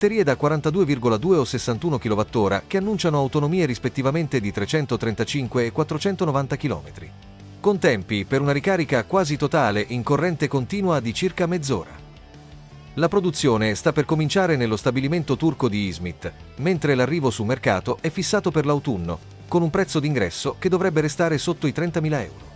batterie da 42,2 o 61 kWh che annunciano autonomie rispettivamente di 335 e 490 km. Con tempi per una ricarica quasi totale in corrente continua di circa mezz'ora. La produzione sta per cominciare nello stabilimento turco di Izmit, mentre l'arrivo su mercato è fissato per l'autunno, con un prezzo d'ingresso che dovrebbe restare sotto i 30.000 euro.